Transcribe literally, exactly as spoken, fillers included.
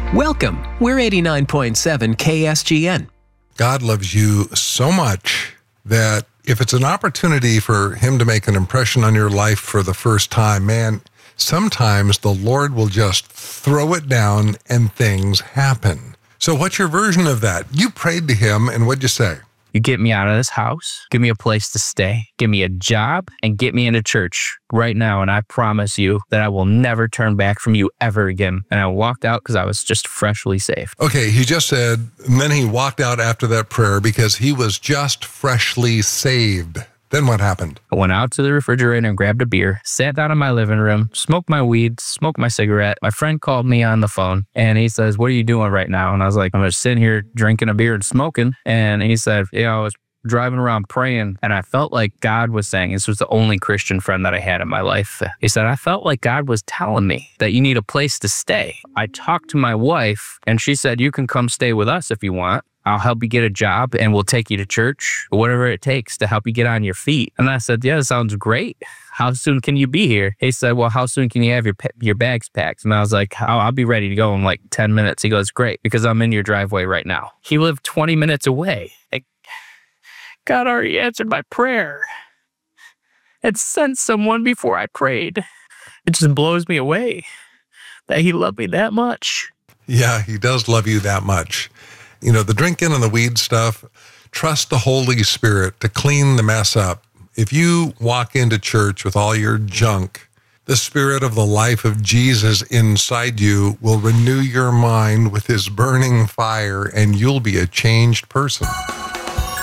Welcome. We're eighty-nine point seven K S G N. God loves you so much that if it's an opportunity for him to make an impression on your life for the first time, man, sometimes the Lord will just throw it down and things happen. So what's your version of that? You prayed to him, and what'd you say? You get me out of this house, give me a place to stay, give me a job, and get me into church right now. And I promise you that I will never turn back from you ever again. And I walked out because I was just freshly saved. Okay, he just said, and then he walked out after that prayer because he was just freshly saved. Then what happened? I went out to the refrigerator and grabbed a beer, sat down in my living room, smoked my weed, smoked my cigarette. My friend called me on the phone and he says, "What are you doing right now?" And I was like, "I'm just sitting here drinking a beer and smoking." And he said, "Yeah, I was driving around praying." And I felt like God was saying, this was the only Christian friend that I had in my life. He said, "I felt like God was telling me that you need a place to stay." I talked to my wife and she said, "You can come stay with us if you want. I'll help you get a job and we'll take you to church, whatever it takes to help you get on your feet." And I said, "Yeah, that sounds great. How soon can you be here?" He said, "Well, how soon can you have your your bags packed?" And I was like, "I'll, I'll be ready to go in like ten minutes. He goes, "Great, because I'm in your driveway right now." He lived twenty minutes away. Like, God already answered my prayer and sent someone before I prayed. It just blows me away that he loved me that much. Yeah, he does love you that much. You know, the drinking and the weed stuff, trust the Holy Spirit to clean the mess up. If you walk into church with all your junk, the Spirit of the life of Jesus inside you will renew your mind with his burning fire, and you'll be a changed person.